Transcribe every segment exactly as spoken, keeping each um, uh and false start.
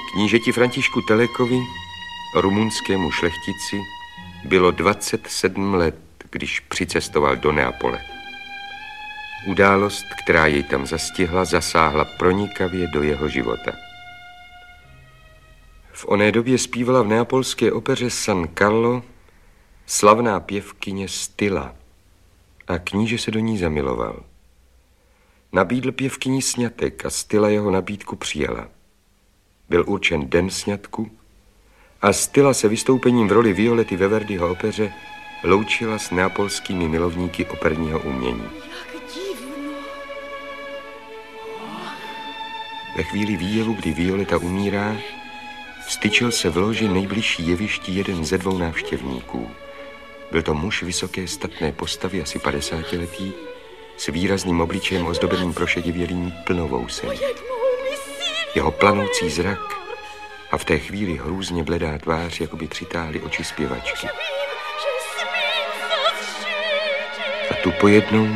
Knížeti Františku Telekovi, rumunskému šlechtici, bylo dvacet sedm let, když přicestoval do Neapole. Událost, která jej tam zastihla, zasáhla pronikavě do jeho života. V oné době zpívala v neapolské opeře San Carlo slavná pěvkyně Stilla a kníže se do ní zamiloval. Nabídl pěvkyni sňatek a Stilla jeho nabídku přijala. Byl určen den sňatku a Stilla se vystoupením v roli Violety ve Verdiho opeře loučila s neapolskými milovníky operního umění. Jak divno. Ve chvíli výjevu, kdy Violeta umírá, styčil se v loži nejbližší jevišti jeden ze dvou návštěvníků. Byl to muž vysoké statné postavy, asi padesátiletý, s výrazným obličejem ozdobeným prošedivělým plnovousem. Jeho planoucí zrak a v té chvíli hrůzně bledá tvář, jako by přitáhly oči zpěvačky. A tu pojednou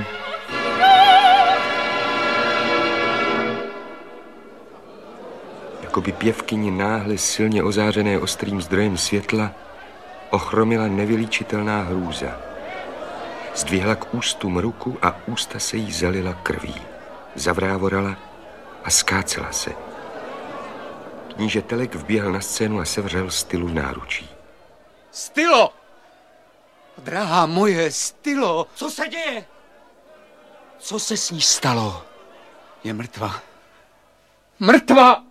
jako by pěvkyni náhle silně ozářené ostrým zdrojem světla ochromila nevylíčitelná hrůza. Zdvihla k ústům ruku a ústa se jí zalila krví. Zavrávorala a skácela se. Kníže Telek vběhl na scénu a sevřel Stylu v náručí. Stylo! Drahá moje, Stylo! Co se děje? Co se s ní stalo? Je mrtvá. Mrtvá!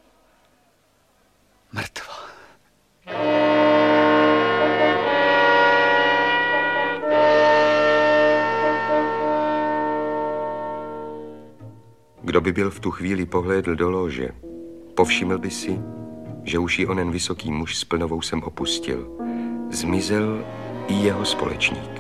Mrtvá. Kdo by byl v tu chvíli pohlédl do lože, povšiml by si, že už ji onen vysoký muž s plnovousem opustil. Zmizel i jeho společník.